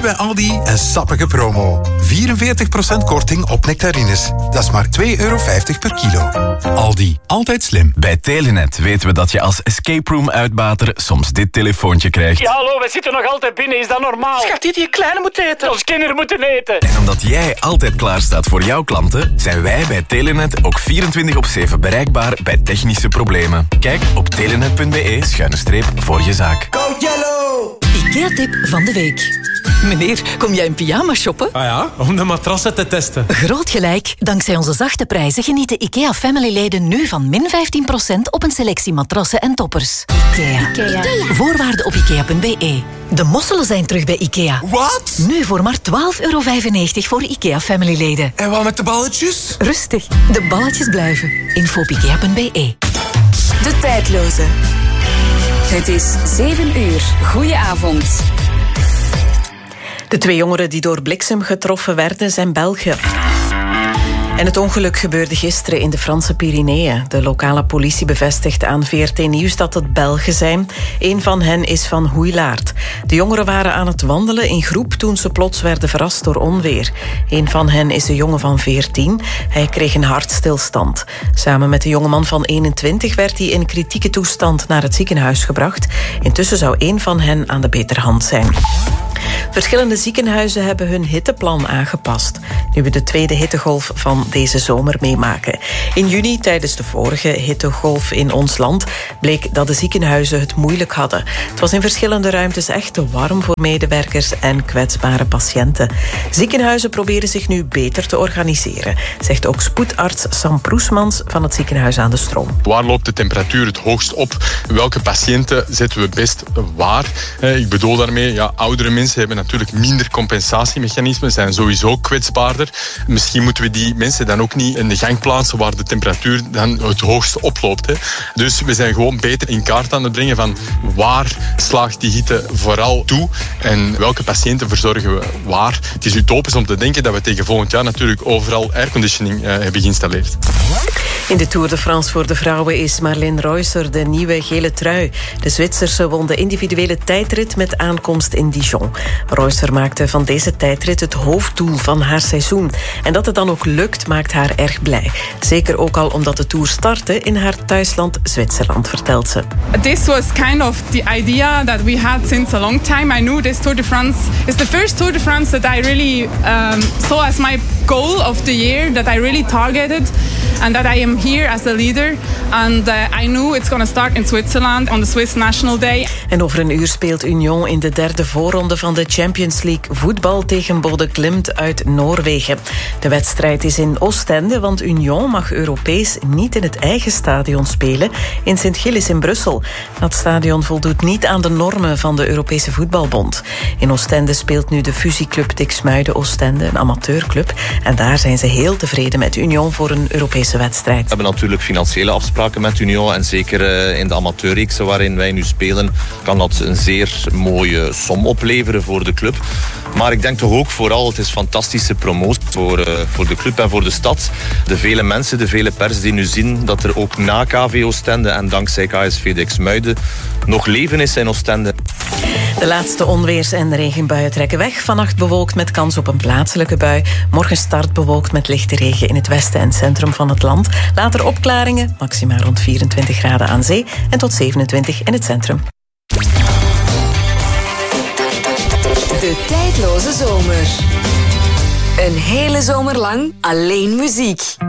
bij Aldi een sappige promo. 44% korting op nectarines. Dat is maar €2,50 per kilo. Aldi, altijd slim. Bij Telenet weten we dat je als escape room uitbater soms dit telefoontje krijgt. Ja, hallo, we zitten nog altijd binnen. Is dat normaal? Schat, die kleine moet eten. Ons kinderen moeten eten. En omdat jij altijd klaar staat voor jouw klanten, zijn wij bij Telenet ook 24/7 bereikbaar bij technische problemen. Kijk op telenet.be/voor je zaak. Go Yellow! IKEA-tip van de week. Meneer, kom jij in pyjama shoppen? Ah ja, om de matrassen te testen. Groot gelijk. Dankzij onze zachte prijzen genieten IKEA Family-leden nu van min 15% op een selectie matrassen en toppers. IKEA. Voorwaarden op IKEA.be. De mosselen zijn terug bij IKEA. Wat? Nu voor maar €12,95 voor IKEA Family-leden. En wat met de balletjes? Rustig, de balletjes blijven. Info op IKEA.be. De tijdloze. Het is 7 uur. Goedenavond. De 2 jongeren die door bliksem getroffen werden zijn Belgen. En het ongeluk gebeurde gisteren in de Franse Pyreneeën. De lokale politie bevestigt aan VRT Nieuws dat het Belgen zijn. Een van hen is van Hoeilaard. De jongeren waren aan het wandelen in groep toen ze plots werden verrast door onweer. Een van hen is een jongen van 14. Hij kreeg een hartstilstand. Samen met de jongeman van 21 werd hij in kritieke toestand naar het ziekenhuis gebracht. Intussen zou een van hen aan de beterhand zijn. Verschillende ziekenhuizen hebben hun hitteplan aangepast, nu we de tweede hittegolf van deze zomer meemaken. In juni, tijdens de vorige hittegolf in ons land, bleek dat de ziekenhuizen het moeilijk hadden. Het was in verschillende ruimtes echt te warm voor medewerkers en kwetsbare patiënten. Ziekenhuizen proberen zich nu beter te organiseren, zegt ook spoedarts Sam Proesmans van het ziekenhuis aan de Stroom. Waar loopt de temperatuur het hoogst op? Welke patiënten zetten we best waar? Ik bedoel daarmee, oudere mensen hebben natuurlijk minder compensatiemechanismen, zijn sowieso kwetsbaarder. Misschien moeten we die mensen dan ook niet in de gang plaatsen waar de temperatuur dan het hoogst oploopt. Hè. Dus we zijn gewoon beter in kaart aan het brengen van waar slaagt die hitte vooral toe en welke patiënten verzorgen we waar. Het is utopisch om te denken dat we tegen volgend jaar natuurlijk overal airconditioning hebben geïnstalleerd. In de Tour de France voor de vrouwen is Marlene Reusser de nieuwe gele trui. De Zwitserse won de individuele tijdrit met aankomst in Dijon. Reusser maakte van deze tijdrit het hoofddoel van haar seizoen. En dat het dan ook lukt, maakt haar erg blij. Zeker ook al omdat de Tour startte in haar thuisland Zwitserland, vertelt ze. This was kind of the idea that we had since a long time. I knew this Tour de France is the first Tour de France that I really saw as my goal of the year, that I really targeted, and that I am here as a leader. And I knew it's going to start in Switzerland on the Swiss National Day. En over een uur speelt Union in de derde voorronde van de Champions League voetbal tegen Bodø Glimt uit Noorwegen. De wedstrijd is in Oostende, want Union mag Europees niet in het eigen stadion spelen in Sint-Gilles in Brussel. Dat stadion voldoet niet aan de normen van de Europese Voetbalbond. In Oostende speelt nu de fusieclub Diksmuide Oostende, een amateurclub. En daar zijn ze heel tevreden met Union voor een Europese wedstrijd. We hebben natuurlijk financiële afspraken met Union en zeker in de amateurreeksen waarin wij nu spelen kan dat een zeer mooie som opleveren voor de club. Maar ik denk toch ook vooral, het is fantastische promotie voor de club en voor de stad. De vele mensen, de vele pers die nu zien dat er ook na KV Oostende en dankzij KSV Diksmuide nog leven is in Oostende. De laatste onweers- en regenbuien trekken weg. Vannacht bewolkt met kans op een plaatselijke bui. Morgen start bewolkt met lichte regen in het westen en centrum van het land. Later opklaringen, maximaal rond 24 graden aan zee en tot 27 in het centrum. De tijdloze zomer. Een hele zomer lang alleen muziek.